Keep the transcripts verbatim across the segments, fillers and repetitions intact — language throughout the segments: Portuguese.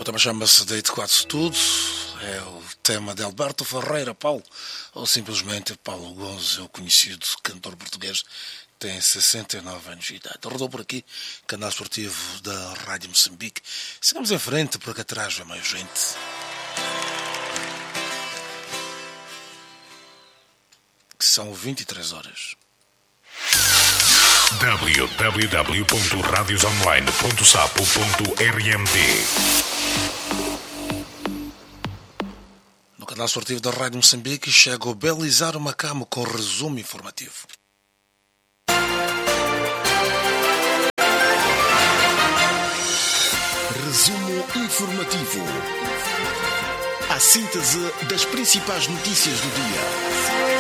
O tema chama-se Deito Quase Tudo, é o tema de Alberto Ferreira Paulo, ou simplesmente Paulo Gonzo, o conhecido cantor português, tem sessenta e nove anos de idade. Rodou por aqui, canal esportivo da Rádio Moçambique. Sigamos em frente, porque atrás vem mais gente. São vinte e três horas. w w w ponto radios online ponto sapo ponto r m d. No canal esportivo da Rádio Moçambique chega o Belizar Macamo com resumo informativo. Resumo informativo. A síntese das principais notícias do dia.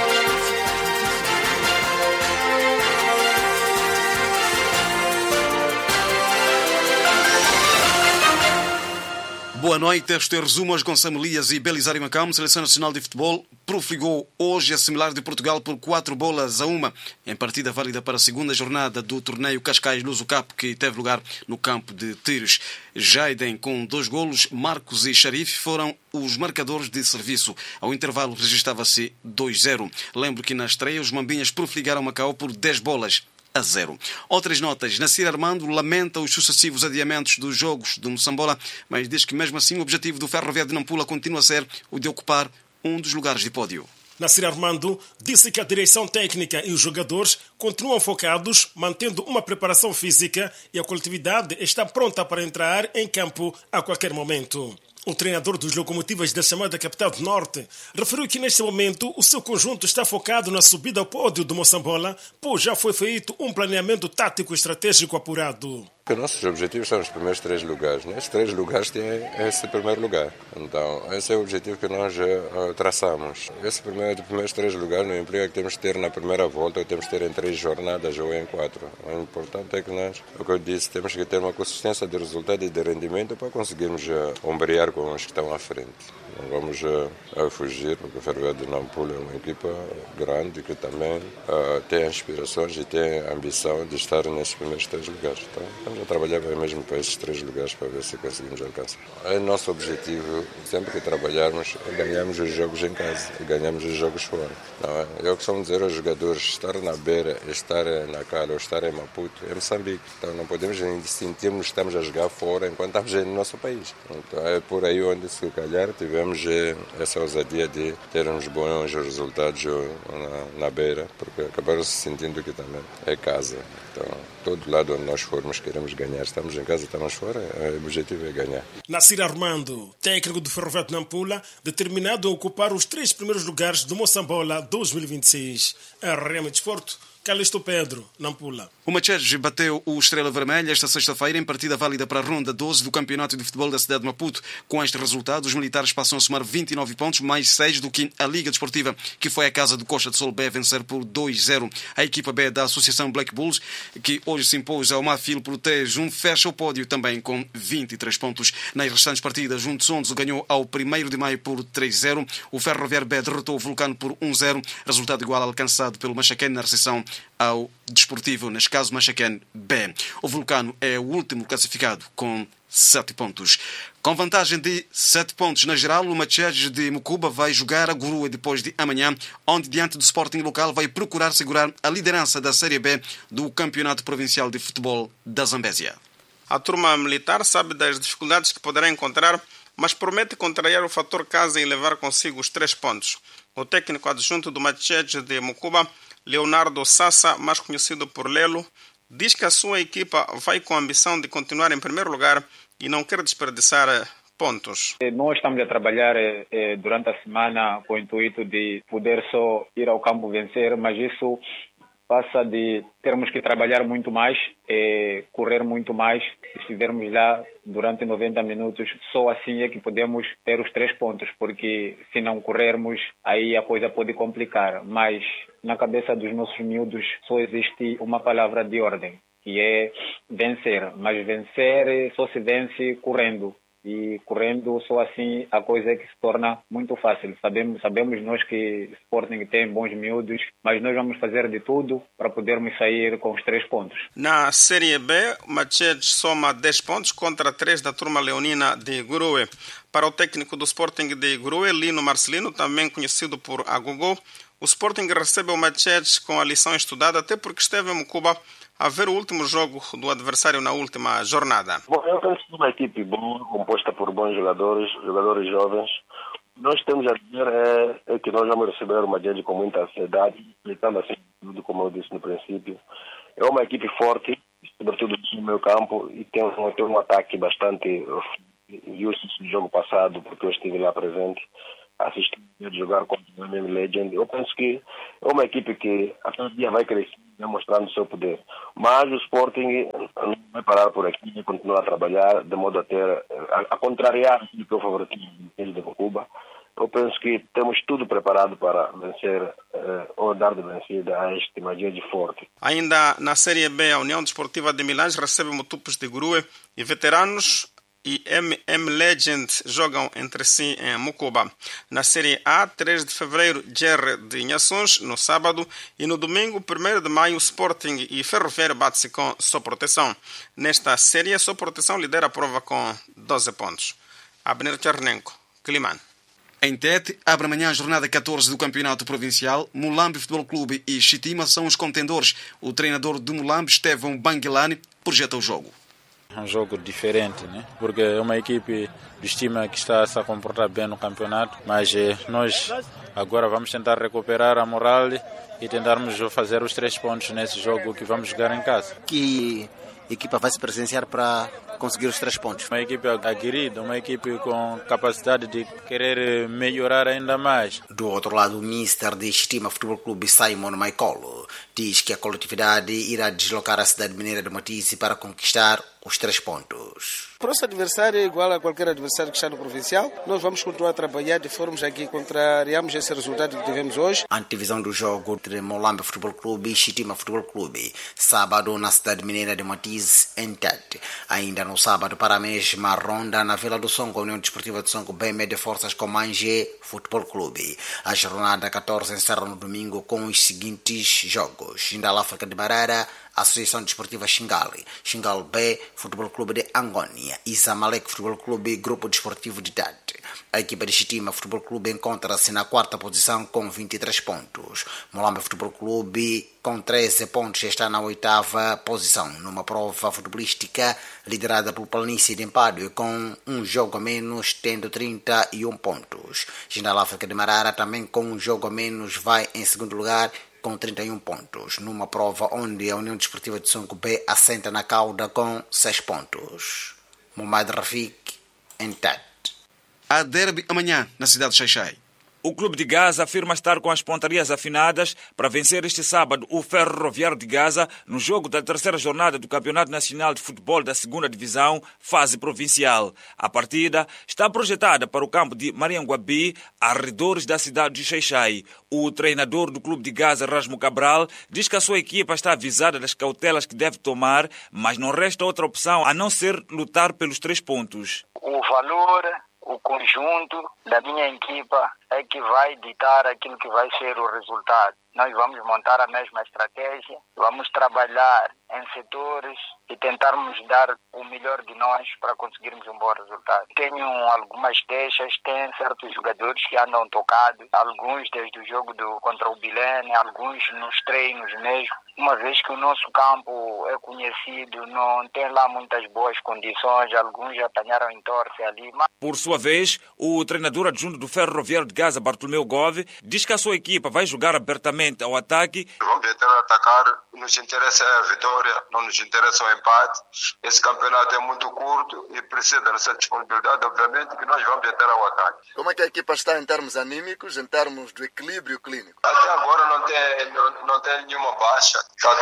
Boa noite, este é o resumo aos Gonçalo Elias e Belisário Macamo. Seleção Nacional de Futebol profligou hoje a similar de Portugal por quatro bolas a uma, em partida válida para a segunda jornada do torneio Cascais Luso Cup, que teve lugar no campo de Tiros. Jaiden com dois golos, Marcos e Sharif foram os marcadores de serviço. Ao intervalo registava-se dois a zero. Lembro que na estreia os Mambinhas profligaram Macau por dez bolas a zero. Outras notas. Nassir Armando lamenta os sucessivos adiamentos dos jogos do Moçambola, mas diz que mesmo assim o objetivo do Ferroviário de Nampula continua a ser o de ocupar um dos lugares de pódio. Nassir Armando disse que a direção técnica e os jogadores continuam focados, mantendo uma preparação física, e a coletividade está pronta para entrar em campo a qualquer momento. O treinador dos Locomotivas da chamada Capital do Norte referiu que neste momento o seu conjunto está focado na subida ao pódio do Moçambola, pois já foi feito um planeamento tático estratégico apurado. Os nossos objetivos são os primeiros três lugares. Nestes três lugares tem esse primeiro lugar. Então, esse é o objetivo que nós uh, traçamos. Esse primeiro, primeiros três lugares não implica que temos que ter na primeira volta ou temos que ter em três jornadas ou em quatro. O importante é que nós, o que eu disse, temos que ter uma consistência de resultado e de rendimento para conseguirmos uh, ombrear com os que estão à frente. Não vamos uh, fugir, porque o Ferroviário de Nampula é uma equipa grande que também uh, tem aspirações e tem a ambição de estar nesses primeiros três lugares. Então, estamos a trabalhar mesmo para esses três lugares para ver se conseguimos alcançar. É nosso objetivo, sempre que trabalharmos, é ganharmos os jogos em casa e ganharmos os jogos fora. Não é? Eu costumo dizer aos jogadores, estar na Beira, estar na Cala ou estar em Maputo é Moçambique. Então não podemos sentirmos que estamos a jogar fora enquanto estamos no nosso país. Então é por aí onde, se calhar, tivemos essa ousadia de termos bons resultados na, na Beira, porque acabaram se sentindo que também é casa. Então, todo lado onde nós formos queremos ganhar. Estamos em casa, estamos fora, o objetivo é ganhar. Nassir Armando, técnico do Ferroviário de Nampula, determinado a ocupar os três primeiros lugares do Moçambola dois mil e vinte e seis. R M Desporto, Calixto Pedro, Nampula. O Machetes bateu o Estrela Vermelha esta sexta-feira em partida válida para a ronda doze do Campeonato de Futebol da cidade de Maputo. Com este resultado, os militares passam a somar vinte e nove pontos, mais seis do que a Liga Desportiva, que foi à casa do Costa de Sol B vencer por dois a zero. A equipa B da Associação Black Bulls, que hoje se impôs ao Mafil por três a um, fecha o pódio também com vinte e três pontos. Nas restantes partidas, Junto Sonso ganhou ao primeiro de maio por três a zero. O Ferroviário B derrotou o Vulcano por um a zero, resultado igual alcançado pelo Machaquene na recepção ao Desportivo, neste caso Machaquene B. O Vulcano é o último classificado com sete pontos. Com vantagem de sete pontos na geral, o Machetes de Mucuba vai jogar a Gurua depois de amanhã, onde diante do Sporting local vai procurar segurar a liderança da Série B do Campeonato Provincial de Futebol da Zambésia. A turma militar sabe das dificuldades que poderá encontrar, mas promete contrariar o fator casa e levar consigo os três pontos. O técnico adjunto do Machetes de Mucuba, Leonardo Sassa, mais conhecido por Lelo, diz que a sua equipa vai com a ambição de continuar em primeiro lugar e não quer desperdiçar pontos. Nós estamos a trabalhar eh, durante a semana com o intuito de poder só ir ao campo vencer, mas isso passa de termos que trabalhar muito mais, eh, correr muito mais. Se estivermos lá durante noventa minutos, só assim é que podemos ter os três pontos, porque se não corrermos, aí a coisa pode complicar. Mas na cabeça dos nossos miúdos só existe uma palavra de ordem, que é vencer. Mas vencer só se vence correndo. e correndo só assim a coisa é que se torna muito fácil. Sabemos, sabemos nós que o Sporting tem bons miúdos, mas nós vamos fazer de tudo para podermos sair com os três pontos. Na Série B, o Machete soma dez pontos contra três da turma leonina de Gurue. Para o técnico do Sporting de Gurue, Lino Marcelino, também conhecido por Agogô, o Sporting recebe o Machete com a lição estudada, até porque esteve em Mucuba a ver o último jogo do adversário na última jornada. Bom, eu penso que uma equipe boa, composta por bons jogadores, jogadores jovens. Nós temos a dizer é, é que nós vamos receber uma Machete com muita ansiedade, explicando assim tudo como eu disse no princípio. É uma equipe forte, sobretudo no meu campo, e tem um, tem um ataque bastante... Viu-se no jogo passado, porque eu estive lá presente, assisti a jogar contra o M M Legend. Eu penso que é uma equipe que a cada dia vai crescer, demonstrando o seu poder. Mas o Sporting não vai parar por aqui, vai continuar a trabalhar, de modo a ter, a, a contrariar aquilo que é o favoritismo de Cuba. Eu penso que temos tudo preparado para vencer eh, ou dar de vencida a este Machete forte. Ainda na Série B, a União Desportiva de Milães recebe Motupes de Gurue e veteranos e M M Legend jogam entre si em Mucuba. Na Série A, três de fevereiro, Gerre de Inhações, no sábado, e no domingo, primeiro de maio, Sporting e Ferroviário bate-se com Só Proteção. Nesta série, Só Proteção lidera a prova com doze pontos. Abner Tchernenko, Kliman. Em Tete, abre amanhã a jornada catorze do Campeonato Provincial. Mulambe Futebol Clube e Chitima são os contendores. O treinador do Mulambe, Estevão Banguilani, projeta o jogo. É um jogo diferente, né? Porque é uma equipe de estima que está a se comportar bem no campeonato, mas eh, nós agora vamos tentar recuperar a moral e tentarmos fazer os três pontos nesse jogo que vamos jogar em casa. Que equipa vai se presenciar para conseguir os três pontos? Uma equipe aguerrida, uma equipe com capacidade de querer melhorar ainda mais. Do outro lado, o mister de Estima Futebol Clube, Simon Maicolo, diz que a coletividade irá deslocar a cidade mineira de Matize para conquistar os três pontos. O nosso adversário é igual a qualquer adversário que está no provincial. Nós vamos continuar a trabalhar de forma a que contrariamos esse resultado que tivemos hoje. A antevisão do jogo entre Mulambe Futebol Clube e Chitima Futebol Clube, sábado na cidade mineira de Matize, em Tete. Ainda no sábado, para a mesma ronda, na Vila do Songo, a União Desportiva de Songo bem mede forças com Manje Futebol Clube. A jornada catorze encerra no domingo com os seguintes jogos. Xindal África de Barara, Associação Desportiva Xingali, Xingal B, Futebol Clube de Angônia e Zamalek Futebol Clube, Grupo Desportivo de Tete. A equipa de Chitima Futebol Clube encontra-se na quarta posição com vinte e três pontos. Mulambe Futebol Clube, com treze pontos, está na oitava posição, numa prova futebolística liderada pelo Planície de Empádio, com um jogo a menos, tendo trinta e um pontos. Xindal África de Marara, também com um jogo a menos, vai em segundo lugar, com trinta e um pontos, numa prova onde a União Desportiva de Songo B assenta na cauda com seis pontos. Mohamed Rafik, em Tete. Há derby amanhã na cidade de Xai-Xai. O Clube de Gaza afirma estar com as pontarias afinadas para vencer este sábado o Ferroviário de Gaza no jogo da terceira jornada do Campeonato Nacional de Futebol da segunda Divisão, fase provincial. A partida está projetada para o campo de Marianguabi, arredores da cidade de Xai-Xai. O treinador do Clube de Gaza, Rasmo Cabral, diz que a sua equipa está avisada das cautelas que deve tomar, mas não resta outra opção a não ser lutar pelos três pontos. O valor, o conjunto da minha equipa é que vai ditar aquilo que vai ser o resultado. Nós vamos montar a mesma estratégia, vamos trabalhar em setores e tentarmos dar o melhor de nós para conseguirmos um bom resultado. Tenho algumas queixas, tem certos jogadores que andam tocados, alguns desde o jogo do, contra o Bilene, alguns nos treinos mesmo. Uma vez que o nosso campo é conhecido, não tem lá muitas boas condições, alguns já apanharam entorse ali. Mas... Por sua vez, o treinador adjunto do Ferroviário de Gaza, Bartolomeu Gove, diz que a sua equipa vai jogar abertamente ao ataque. Vamos tentar atacar, nos interessa a vitória, não nos interessa o empate. Esse campeonato é muito curto e precisa dessa disponibilidade, obviamente, que nós vamos tentar ao ataque. Como é que a equipa está em termos anímicos, em termos do equilíbrio clínico? Até agora não tem, não, não tem nenhuma baixa, está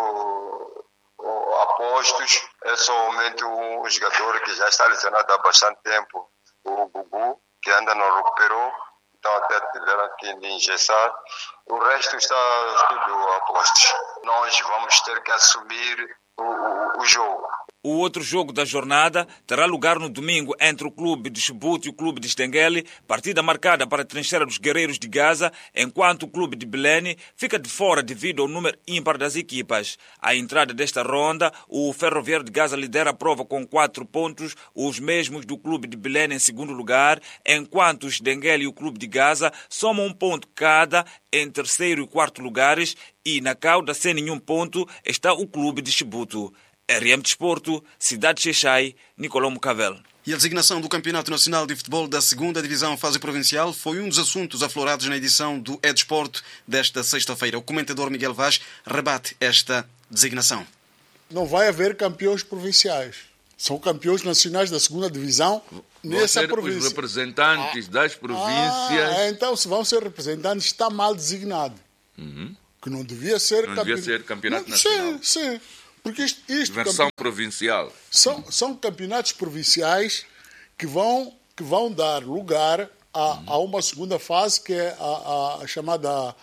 tudo a postos. É somente um jogador que já está lesionado há bastante tempo, o Gugu, que ainda não recuperou. Então até tiveram que engessar. O resto está tudo a postos. Nós vamos ter que assumir o, o, o jogo. O outro jogo da jornada terá lugar no domingo entre o clube de Chibouto e o clube de Stengeli, partida marcada para a trincheira dos Guerreiros de Gaza, enquanto o clube de Belém fica de fora devido ao número ímpar das equipas. À entrada desta ronda, o Ferroviário de Gaza lidera a prova com quatro pontos, os mesmos do clube de Belém em segundo lugar, enquanto o Stengeli e o clube de Gaza somam um ponto cada em terceiro e quarto lugares, e na cauda sem nenhum ponto está o clube de Chibouto. R M Desporto, Cidade de Xai-Xai, Nicolau Mucavel. E a designação do Campeonato Nacional de Futebol da segunda Divisão Fase Provincial foi um dos assuntos aflorados na edição do É Desporto desta sexta-feira. O comentador Miguel Vaz rebate esta designação. Não vai haver campeões provinciais. São campeões nacionais da segunda Divisão nessa província. Os representantes ah, das províncias... Ah, então, se vão ser representantes, está mal designado. Uhum. Que não devia ser... Não campe... devia ser campeonato não, nacional. Sim, sim. Porque isto, isto versão campe... provincial. São, são campeonatos provinciais que vão, que vão dar lugar a, uhum. a uma segunda fase, que é a, a, a chamada a,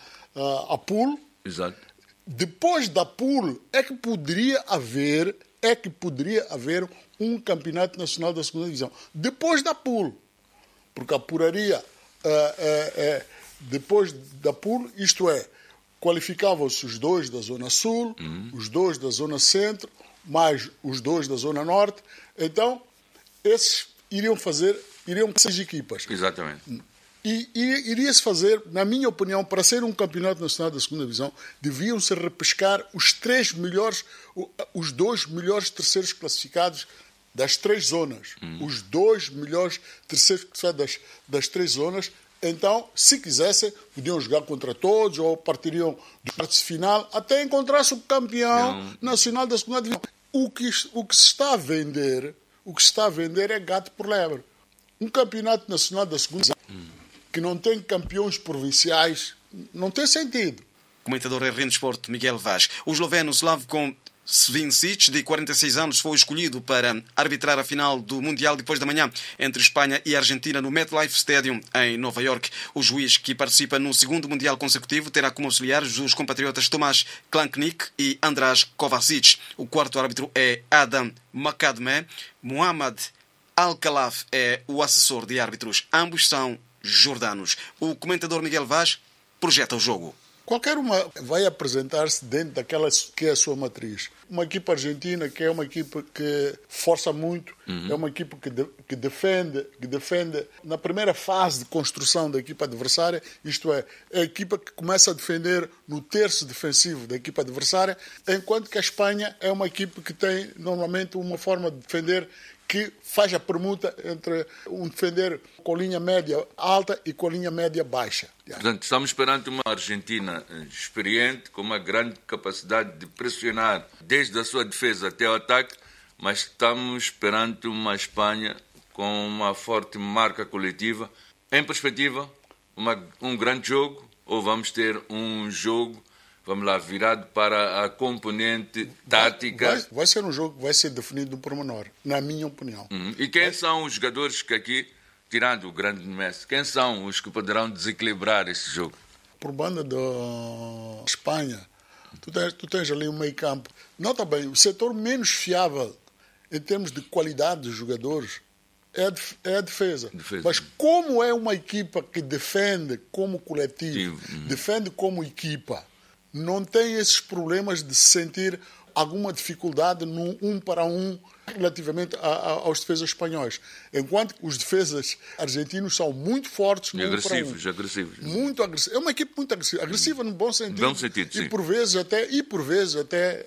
a pool. Exato. Depois da pool é que poderia haver, é que poderia haver um campeonato nacional da segunda divisão. Depois da pool. Porque apuraria é, é, é, depois da pool, isto é, qualificavam-se os dois da Zona Sul, uhum. os dois da Zona Centro, mais os dois da Zona Norte. Então, esses iriam fazer, iriam seis equipas. Exatamente. E, e iria-se fazer, na minha opinião, para ser um campeonato nacional da segunda divisão, deviam-se repescar os três melhores, os dois melhores terceiros classificados das três zonas. Uhum. Os dois melhores terceiros classificados das, das três zonas. Então, se quisessem, podiam jogar contra todos ou partiriam do quarto final até encontrar-se o campeão Não. nacional da segunda divisão. O que, o que se está a vender, o que se está a vender é gato por lebre. Um campeonato nacional da segunda divisão hum. que não tem campeões provinciais não tem sentido. Comentador R N Desporto, Miguel Vaz. O esloveno Slavko Svincic, de quarenta e seis anos, foi escolhido para arbitrar a final do Mundial depois da manhã entre Espanha e Argentina no MetLife Stadium, em Nova York. O juiz, que participa no segundo Mundial consecutivo, terá como auxiliares os compatriotas Tomás Klanknik e András Kovacic. O quarto árbitro é Adam Makadme. Muhammad Al-Khalaf é o assessor de árbitros. Ambos são jordanos. O comentador Miguel Vaz projeta o jogo. Qualquer uma vai apresentar-se dentro daquela que é a sua matriz. Uma equipa argentina que é uma equipa que força muito, uhum. é uma equipa que, de, que, defende, que defende na primeira fase de construção da equipa adversária, isto é, é a equipa que começa a defender no terço defensivo da equipa adversária, enquanto que a Espanha é uma equipa que tem normalmente uma forma de defender que faz a permuta entre um defender com linha média alta e com linha média baixa. Portanto, estamos perante uma Argentina experiente, com uma grande capacidade de pressionar desde a sua defesa até o ataque, mas estamos perante uma Espanha com uma forte marca coletiva. Em perspectiva, uma, um grande jogo, ou vamos ter um jogo, vamos lá, virado para a componente tática? Vai, vai, vai ser um jogo que vai ser definido no pormenor, na minha opinião. Uhum. E quem vai... são os jogadores que aqui, tirando o grande Messi, quem são os que poderão desequilibrar esse jogo? Por banda da Espanha, tu tens, tu tens ali um meio campo. Nota bem, o setor menos fiável em termos de qualidade dos jogadores é a, def- é a defesa. defesa. Mas como é uma equipa que defende como coletivo, uhum. defende como equipa, não tem esses problemas de se sentir alguma dificuldade no um para um relativamente a, a, aos defesas espanhóis. Enquanto que os defesas argentinos são muito fortes no agressivos, um para um. agressivos. Muito agressivos. É uma equipe muito agressiva. Agressiva no bom sentido. Bom sentido, sim. E por vezes até, e por vezes até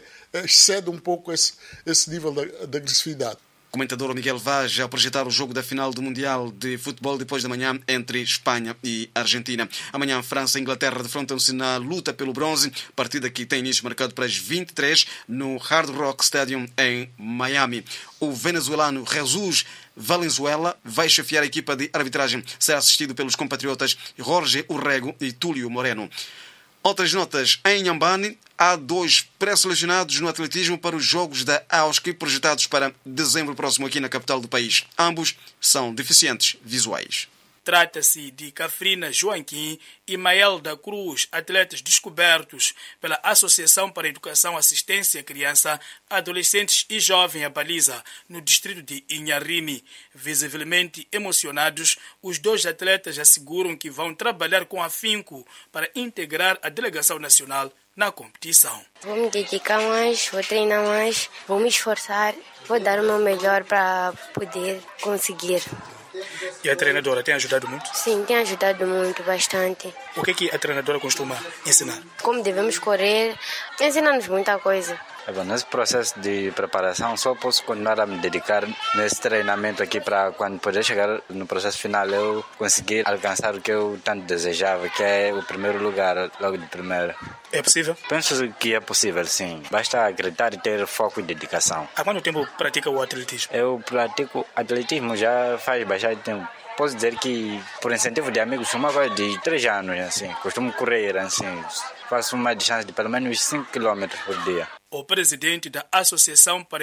excede um pouco esse, esse nível de, de agressividade. Comentador Miguel Vaz a projetar o jogo da final do Mundial de Futebol depois da manhã entre Espanha e Argentina. Amanhã França e Inglaterra defrontam-se na luta pelo bronze, partida que tem início marcado para as vinte e três no Hard Rock Stadium em Miami. O venezuelano Jesus Valenzuela vai chefiar a equipa de arbitragem. Será assistido pelos compatriotas Jorge Urrego e Túlio Moreno. Outras notas. Em Inhambane, há dois pré-selecionados no atletismo para os Jogos da A U S C projetados para dezembro próximo aqui na capital do país. Ambos são deficientes visuais. Trata-se de Cafrina Joaquim e Mael da Cruz, atletas descobertos pela Associação para a Educação, Assistência à Criança, Adolescentes e Jovem à Baliza, no distrito de Inharime. Visivelmente emocionados, os dois atletas asseguram que vão trabalhar com afinco para integrar a delegação nacional na competição. Vou me dedicar mais, vou treinar mais, vou me esforçar, vou dar o meu melhor para poder conseguir. E a treinadora tem ajudado muito? Sim, tem ajudado muito, bastante. O que é que a treinadora costuma ensinar? Como devemos correr, ensina-nos muita coisa. É bom, nesse processo de preparação só posso continuar a me dedicar nesse treinamento aqui para quando poder chegar no processo final eu conseguir alcançar o que eu tanto desejava, que é o primeiro lugar logo de primeira. É possível? Penso que é possível, sim. Basta acreditar e ter foco e dedicação. Há quanto tempo pratica o atletismo? Eu pratico atletismo já faz bastante tempo. Posso dizer que, por incentivo de amigos, uma coisa de três anos, assim. Costumo correr, assim. Faço uma distância de pelo menos cinco quilômetros por dia. O presidente da Associação para